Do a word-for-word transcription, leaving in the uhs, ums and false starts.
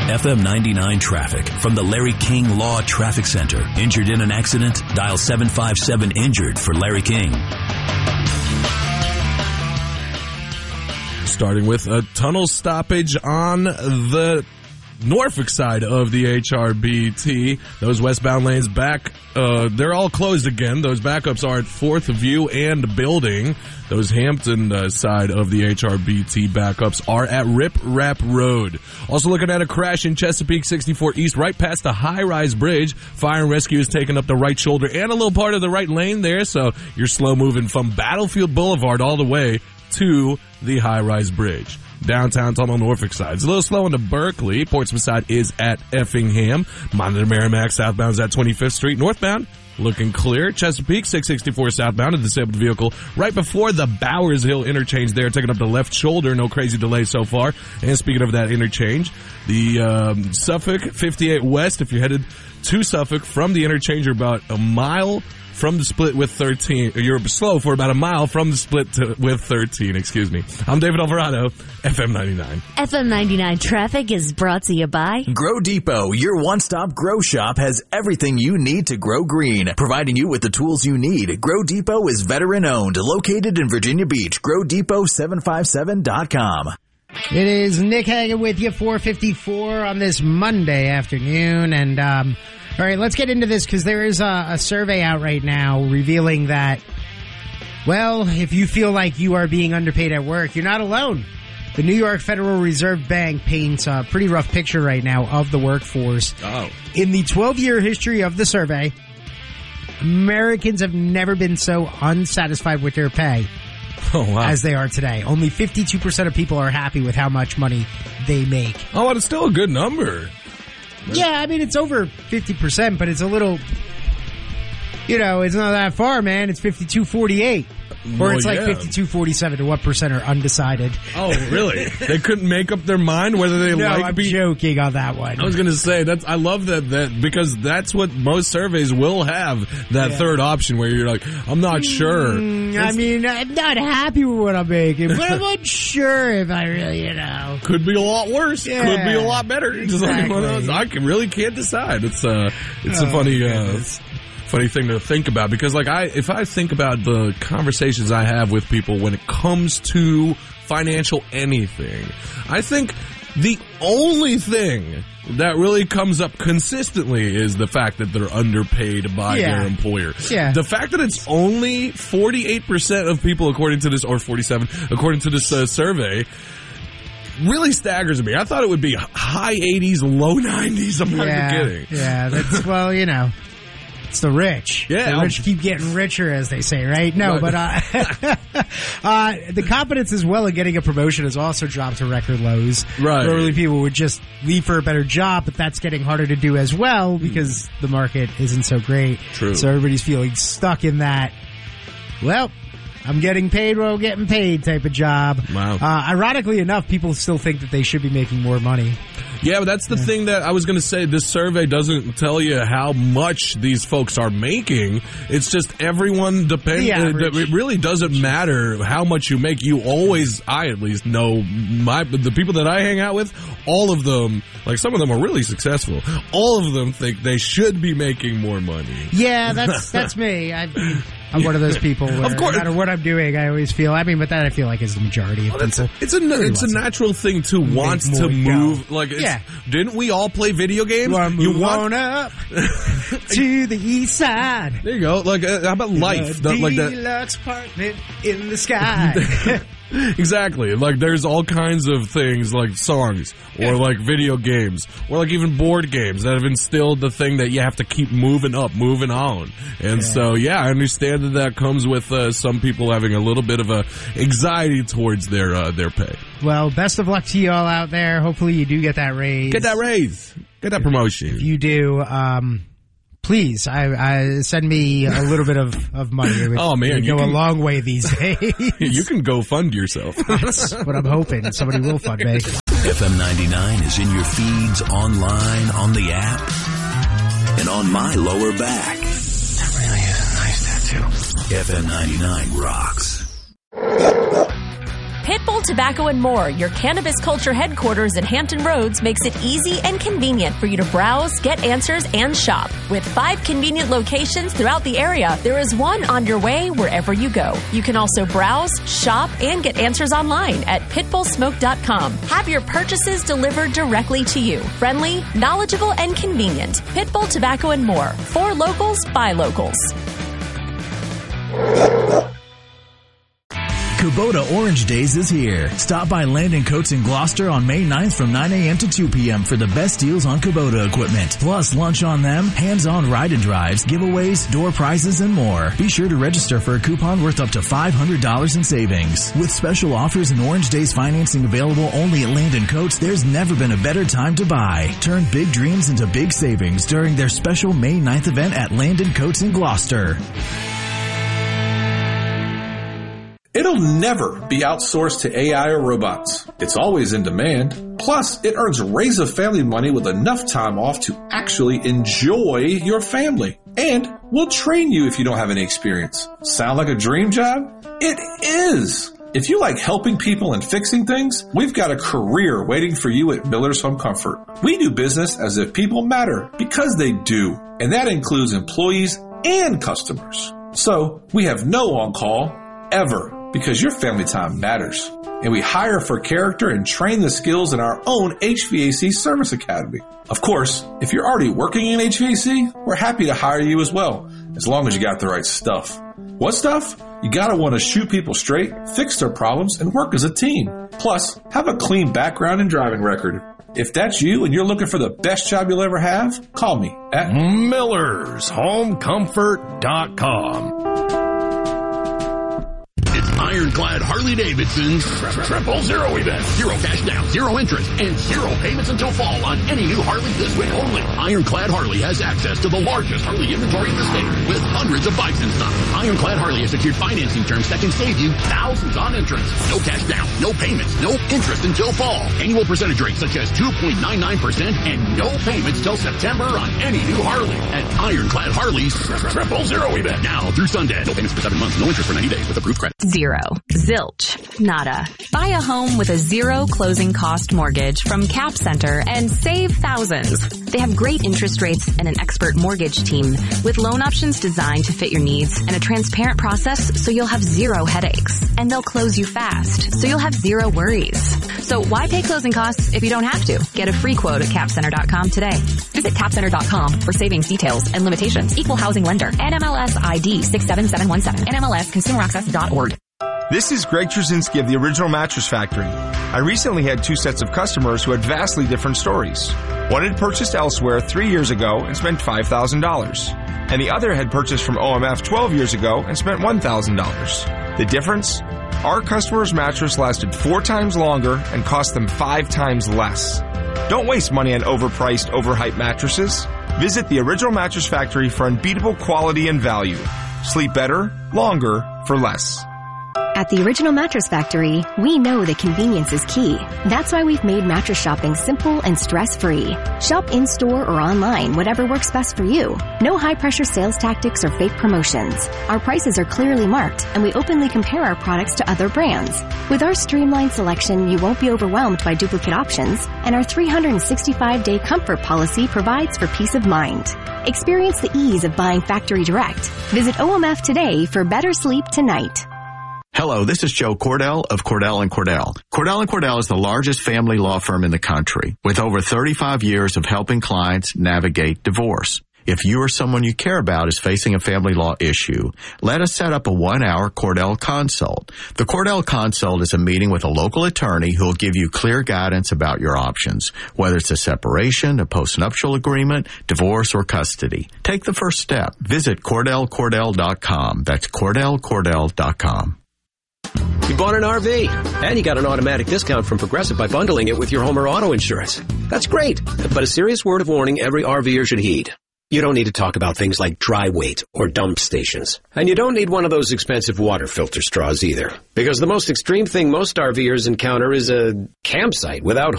F M ninety-nine traffic from the Larry King Law Traffic Center. Injured in an accident? Dial seven five seven injured for Larry King. Starting with a tunnel stoppage on the Norfolk side of the H R B T. Those westbound lanes back, uh, they're all closed again. Those backups are at Fourth View and Building. Those Hampton uh, side of the H R B T backups are at Rip Rap Road. Also looking at a crash in Chesapeake sixty-four East right past the high-rise bridge. Fire and rescue is taking up the right shoulder and a little part of the right lane there, so you're slow moving from Battlefield Boulevard all the way to the high-rise bridge. Downtown tunnel Norfolk side. It's a little slow into Berkeley. Portsmouth side is at Effingham. Monitor Merrimack southbound is at twenty-fifth Street. Northbound looking clear. Chesapeake six sixty-four southbound, a disabled vehicle right before the Bowers Hill interchange there, taking up the left shoulder. No crazy delay so far. And speaking of that interchange, the um, Suffolk fifty-eight West, if you're headed to Suffolk from the interchange, you're about a mile from the split with thirteen. You're slow for about a mile from the split to, with thirteen, excuse me. I'm David Alvarado, F M ninety-nine. F M ninety-nine traffic is brought to you by Grow Depot, your one-stop grow shop, has everything you need to grow green, providing you with the tools you need. Grow Depot is veteran-owned, located in Virginia Beach. grow depot seven five seven dot com. It is Nick hanging with you, four fifty-four on this Monday afternoon. And, um, all right, let's get into this because there is a, a survey out right now revealing that, well, if you feel like you are being underpaid at work, you're not alone. The New York Federal Reserve Bank paints a pretty rough picture right now of the workforce. Oh. In the twelve-year history of the survey, Americans have never been so unsatisfied with their pay. Oh, wow. As they are today. Only fifty-two percent of people are happy with how much money they make. Oh, but it's still a good number. Yeah, I mean, it's over fifty percent, but it's a little, you know, it's not that far, man. It's fifty-two forty-eight. Or Well, it's like yeah. fifty-two forty-seven to what percent are undecided. Oh, really? They couldn't make up their mind whether they No, like I'm being... joking on that one. I was going to say, that's. I love that, that because that's what most surveys will have, that Yeah. third option where you're like, I'm not sure. Mm, I mean, I'm not happy with what I'm making, but I'm unsure if I really, you know. Could be a lot worse. Yeah. Could be a lot better. Just like one of those, I can, really can't decide. It's uh, it's Oh, a funny, uh, goodness. funny thing to think about because, like, I if I think about the conversations I have with people when it comes to financial anything, I think the only thing that really comes up consistently is the fact that they're underpaid by Yeah. their employer. Yeah. The fact that it's only forty-eight percent of people, according to this, or forty-seven, according to this uh, survey, really staggers me. I thought it would be high eighties, low nineties. I'm not yeah, even kidding. Yeah, that's, well, you know. It's the rich. Yeah, the rich keep getting richer, as they say, right? No, Right. but uh, uh, the confidence as well in getting a promotion has also dropped to record lows. Right. Normally people would just leave for a better job, but that's getting harder to do as well because the market isn't so great. True. So everybody's feeling stuck in that, well, I'm getting paid while I'm getting paid type of job. Wow. Uh, ironically enough, people still think that they should be making more money. Yeah, but that's the thing that I was going to say. This survey doesn't tell you how much these folks are making. It's just everyone depends. The average. It really doesn't matter how much you make. You always, I at least know, my the people that I hang out with, all of them, like some of them are really successful. All of them think they should be making more money. Yeah, that's that's me. I, I'm one of those people where Of course. no matter what I'm doing, I always feel, I mean, but that I feel like is the majority of Well, it's, people. it's a Everybody it's a wants to natural thing to want to more move. dough. Like, it's, Yeah. didn't we all play video games? Well, you move want on up to the east side. There you go. Like, uh, how about life? The- like that. Deluxe apartment in the sky. Exactly. Like, there's all kinds of things like songs or like video games or like even board games that have instilled the thing that you have to keep moving up, moving on. And Yeah. so, yeah, I understand that that comes with uh, some people having a little bit of a anxiety towards their uh, their pay. Well, best of luck to you all out there. Hopefully you do get that raise. Get that raise. Get that promotion. If you do, um, please, I, I send me a little bit of, of money. It would, Oh, man, it would you go can- a long way these days. You can go fund yourself. That's what I'm hoping. Somebody will fund me. F M ninety-nine is in your feeds, online, on the app, and on my lower back. That really is a nice tattoo. F M ninety-nine rocks. Pitbull Tobacco and More, your cannabis culture headquarters in Hampton Roads, makes it easy and convenient for you to browse, get answers, and shop. With five convenient locations throughout the area, there is one on your way wherever you go. You can also browse, shop, and get answers online at pitbull smoke dot com. Have your purchases delivered directly to you. Friendly, knowledgeable, and convenient. Pitbull Tobacco and More. For locals, by locals. Kubota Orange Days is here. Stop by Landon Coats in Gloucester on May ninth from nine a.m. to two p.m. for the best deals on Kubota equipment. Plus lunch on them, hands-on ride and drives, giveaways, door prizes, and more. Be sure to register for a coupon worth up to five hundred dollars in savings. With special offers and Orange Days financing available only at Landon Coats, there's never been a better time to buy. Turn big dreams into big savings during their special May ninth event at Landon Coats in Gloucester. It'll never be outsourced to A I or robots. It's always in demand. Plus, it earns Razor family money with enough time off to actually enjoy your family. And we'll train you if you don't have any experience. Sound like a dream job? It is! If you like helping people and fixing things, we've got a career waiting for you at Miller's Home Comfort. We do business as if people matter, because they do. And that includes employees and customers. So, we have no on-call, ever. Because your family time matters. And we hire for character and train the skills in our own H V A C Service Academy. Of course, if you're already working in H V A C, we're happy to hire you as well, as long as you got the right stuff. What stuff? You gotta want to shoot people straight, fix their problems, and work as a team. Plus, have a clean background and driving record. If that's you and you're looking for the best job you'll ever have, call me at Millers Home Comfort dot com. Ironclad Harley-Davidson's Triple Zero event. Zero cash down, zero interest, and zero payments until fall on any new Harley this week only. Ironclad Harley has access to the largest Harley inventory in the state with hundreds of bikes in stock. Ironclad Harley has secured financing terms that can save you thousands on interest. No cash down, no payments, no interest until fall. Annual percentage rates such as two point nine nine percent and no payments till September on any new Harley at Ironclad Harley's Triple Zero event. Now through Sunday. No payments for seven months, no interest for ninety days with approved credit. Zero. Zilch. Nada. Buy a home with a zero closing cost mortgage from Cap Center and save thousands. They have great interest rates and an expert mortgage team with loan options designed to fit your needs and a transparent process so you'll have zero headaches. And they'll close you fast so you'll have zero worries. So why pay closing costs if you don't have to? Get a free quote at cap center dot com today. Visit cap center dot com for savings details and limitations. Equal housing lender. N M L S I D six seven seven one seven. N M L S consumer access dot org. This is Greg Trzynski of the Original Mattress Factory. I recently had two sets of customers who had vastly different stories. One had purchased elsewhere three years ago and spent five thousand dollars. And the other had purchased from O M F twelve years ago and spent one thousand dollars. The difference? Our customer's mattress lasted four times longer and cost them five times less. Don't waste money on overpriced, overhyped mattresses. Visit the Original Mattress Factory for unbeatable quality and value. Sleep better, longer, for less. At the Original Mattress Factory, we know that convenience is key. That's why we've made mattress shopping simple and stress-free. Shop in-store or online, whatever works best for you. No high-pressure sales tactics or fake promotions. Our prices are clearly marked, and we openly compare our products to other brands. With our streamlined selection, you won't be overwhelmed by duplicate options, and our three hundred sixty-five day comfort policy provides for peace of mind. Experience the ease of buying factory direct. Visit O M F today for better sleep tonight. Hello, this is Joe Cordell of Cordell and Cordell. Cordell and Cordell is the largest family law firm in the country with over thirty-five years of helping clients navigate divorce. If you or someone you care about is facing a family law issue, let us set up a one-hour Cordell Consult. The Cordell Consult is a meeting with a local attorney who will give you clear guidance about your options, whether it's a separation, a postnuptial agreement, divorce, or custody. Take the first step. Visit Cordell Cordell dot com. That's Cordell Cordell dot com. You bought an R V, and you got an automatic discount from Progressive by bundling it with your home or auto insurance. That's great, but a serious word of warning every RVer should heed. You don't need to talk about things like dry weight or dump stations. And you don't need one of those expensive water filter straws either. Because the most extreme thing most RVers encounter is a campsite without